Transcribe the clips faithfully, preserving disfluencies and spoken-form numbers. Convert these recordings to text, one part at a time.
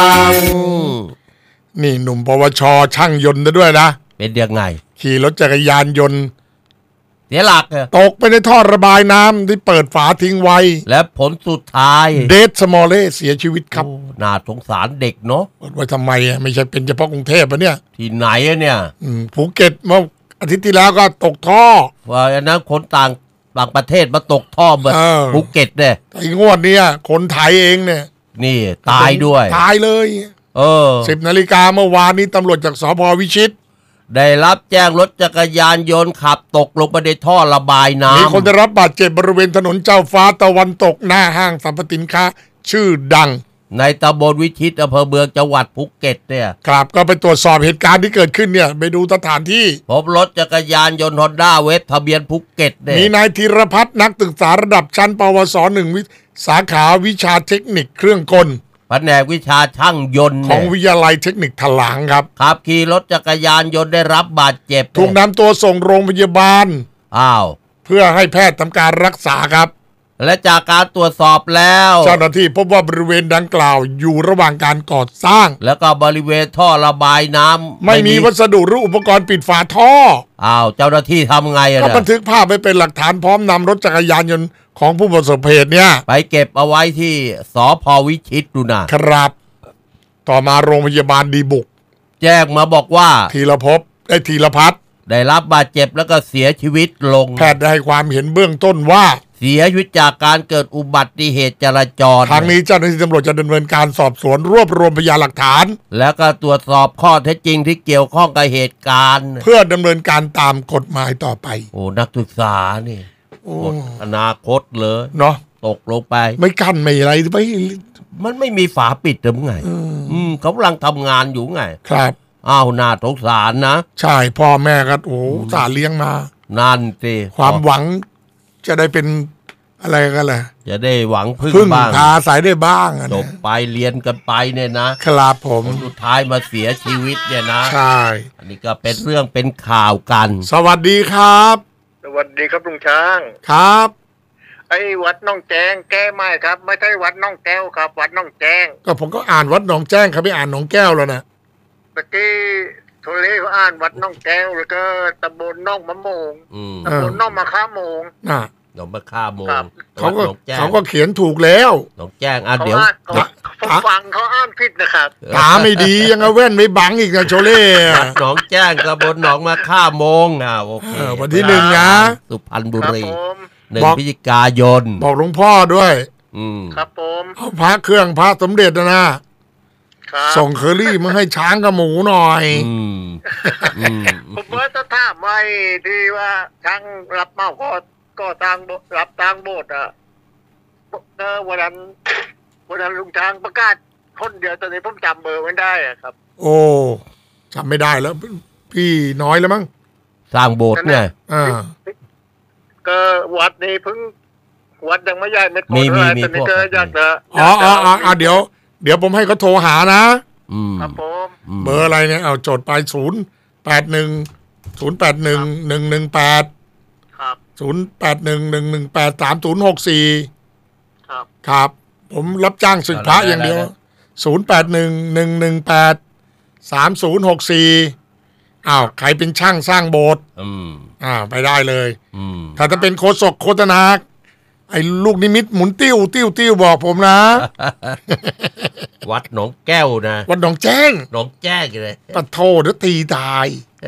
นี่หนุ่มปวชช่างยนต์ด้วยนะเป็นยังไงขี่รถจักรยานยนต์เสียหลักตกไปในท่อระบายน้ำที่เปิดฝาทิ้งไว้และผลสุดท้ายเดดสมอลเล่เสียชีวิตครับน่าสงสารเด็กเนาะว่าทำไมอ่ะไม่ใช่เป็นเฉพาะกรุงเทพอ่ะเนี่ยที่ไหนอ่ะเนี่ยภูเก็ตเมื่ออาทิตย์ที่แล้วก็ตกท่อว่าอันนั้นคนต่างต่างประเทศมาตกท่อเหมือนภูเก็ตเนี่ยไอ้งวดนี้คนไทยเองเนี่ยนี่ตายด้วยตายเลยเออสิบนาฬิกาเมื่อวานนี้ตำรวจจากสภ.วิชิตได้รับแจ้งรถจักรยานยนต์ขับตกลงไปในท่อระบายน้ำมีคนได้รับบาดเจ็บบริเวณถนนเจ้าฟ้าตะวันตกหน้าห้างสรรพสินค้าชื่อดังในตำบลวิชิตอำเภอเมืองจังหวัดภูเก็ตเนี่ยครับก็ไปตรวจสอบเหตุการณ์ที่เกิดขึ้นเนี่ยไปดูสถานที่พบรถจักรยานยนต์ฮอนด้าเวฟทะเบียนภูเก็ตเนี่ยมีนายธีรพัฒน์นักศึกษาระดับชั้นปวสหนึ่งสาขาวิชาเทคนิคเครื่องกลแผนกวิชาช่างยนต์ของวิทยาลัยเทคนิคถลางครับขับขี่รถจักรยานยนต์ได้รับบาดเจ็บถูกนำตัวส่งโรงพยาบาลอ้าวเพื่อให้แพทย์ทำการรักษาครับและจากการตรวจสอบแล้วเจ้าหน้าที่พบว่าบริเวณดังกล่าวอยู่ระหว่างการก่อสร้างแล้วก็บริเวณท่อระบายน้ำไม่มีวัสดุหรืออุปกรณ์ปิดฝาท่ออ้าวเจ้าหน้าที่ทำไงอะก็บันทึกภาพไว้เป็นหลักฐานพร้อมนำรถจักรยานยนต์ของผู้ประสบเหตุเนี่ยไปเก็บเอาไว้ที่สภ.วิชิตดูนะครับต่อมาโรงพยาบาลดีบุกแจ้งมาบอกว่าธีรภพได้ธีรพัฒน์ได้รับบาดเจ็บแล้วก็เสียชีวิตลงแพทย์ได้ให้ความเห็นเบื้องต้นว่าเสียชีวิตจากการเกิดอุบัติเหตุจราจรทางนี้เจ้าหน้าที่ตำรวจจะดำเนินการสอบสวนรวบรวมพยานหลักฐานแล้วก็ตรวจสอบข้อเท็จจริงที่เกี่ยวข้องกับเหตุการณ์เพื่อดำเนินการตามกฎหมายต่อไปโอ้นักศึกษานี่หมดอนาคตเลยเนาะตกลงไปไม่กั้นไม่อะไรไม่มันไม่มีฝาปิดหรือไงอืมเขากำลังทำงานอยู่ไงครับอ้าวน่าสงสารนะใช่พ่อแม่ก็โอ้สาเลี้ยงมานั่นสิความหวังจะได้เป็นอะไรกันแหละจะได้หวังพึ่งบ้างพาสายได้บ้างจบไปเรียนกันไปเนี่ยนะครับผมสุดท้ายมาเสียชีวิตเนี่ยนะใช่อันนี้ก็เป็นเรื่องเป็นข่าวกันสวัสดีครับสวัสดีครับลุงช้างครับไอ้วัดน้องแจ้งแก้ไม่ครับไม่ใช่วัดน้องแก้วครับวัดน้องแจ้งก็ผมก็อ่านวัดหนองแจ้งครับไม่อ่านหนองแก้วแล้วนะเมื่อกี้โทรเลเขาอ่านวัดน้องแก้วแล้วก็ตำบลน้องมะโมงตำบลน้องมะข้าโมงน่ะหนองมะข้าโมงเขาก็เขาก็เขียนถูกแล้วหนองแจ้งอ่ะเดี๋ยวผมฟังเขาอ่านผิดนะครับตาไม่ดียังเอาแว่นไม่บังอีกนะโชเล่หนองแจ้งตำบลหนองมะข้าโมงอ่ะโอเควันที่หนึ่งนะสุพรรณบุรีหนึ่งพฤศจิกายนบอกหลวงพ่อด้วยอืมครับผมเอาพระเครื่องพระสมเด็จนะส่งเคอรี่มาให้ช้างกับหมูหน่อยผมว่าจะถามไว้ที่ว่าช้างรับเมาก็ก็ทางรับทางโบสถ์อ่ะเออวันนั้นวันนั้นลุงช้างประกาศคนเดียวตอนนี้ผมจำเบอร์ไม่ได้อ่ะครับโอ้จำไม่ได้แล้วพี่น้อยแล้วมั้งสร้างโบสถ์เนี่ยอ่าก็วัดนี้เพิ่งวัดยังไม่ใหญ่ไม่โตเท่าไหร่ตอนนี้ก็อยากจะอ๋ออ๋ออ๋อเดี๋ยวเดี๋ยวผมให้เขาโทรหานะครับผมเบอร์อะไรเนี่ยเอาจดไปศูนย์แปดหนึ่งศูนย์แปดหนึ่งหนึ่งหนึ่งแปดครับศูนย์แปดหนึ่งหนึ่งหนึ่งแปดสามศูนย์หกสี่ครับครับผมรับจ้างศึกพระอย่างเดียวศูนย์แปดหนึ่งหนึ่งหนึ่งแปดสามศูนย์หกสี่อ้าวใครเป็นช่างสร้างโบสถ์อืมอ่าไปได้เลยอืมถ้าจะเป็นโฆษกโฆษณาไอ้ลูกนิมิตหมุนติ้วติ้วติ้วบอกผมนะวัดหนองแก้วนะวัดหนองแจ้งหนองแจ้งเลยปะโทเดี๋ยวตีตาย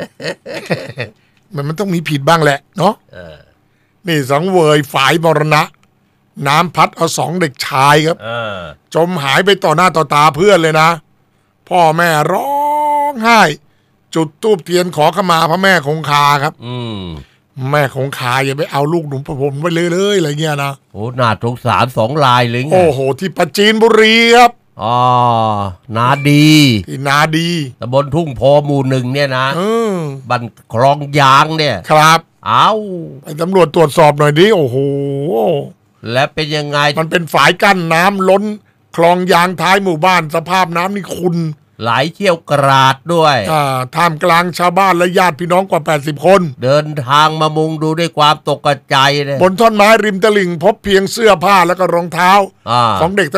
มันมันต้องมีผิดบ้างแหละเนาะนี่สังเวยฝ่ายมรณะน้ำพัดเอาสองเด็กชายครับจมหายไปต่อหน้าต่อตาเพื่อนเลยนะพ่อแม่ร้องไห้จุดธูปเทียนขอขมาพระแม่คงคาครับอืมแม่คงคาอย่าไปเอาลูกหนุ่มประผมไว้เลยเลยอะไรเงี้ยนะโอ้น่าสงสารสองลายเลยไงโอ้โหที่ปราจีนบุรีครับอ๋อนาดีที่นาดีตำบลทุ่งโพหมู่หนึ่งเนี่ยนะบันคลองยางเนี่ยครับเอาไปตำรวจตรวจสอบหน่อยดิโอ้โหและเป็นยังไงมันเป็นฝายกั้นน้ำล้นคลองยางท้ายหมู่บ้านสภาพน้ำนี่ขุ่นไหลเชี่ยวกราดด้วยท่ามกลางชาวบ้านและญาติพี่น้องกว่าแปดสิบคนเดินทางมามุงดูด้วยความตกใจเลยบนท่อนไม้ริมตลิ่งพบเพียงเสื้อผ้าและก็รองเท้าของเด็ก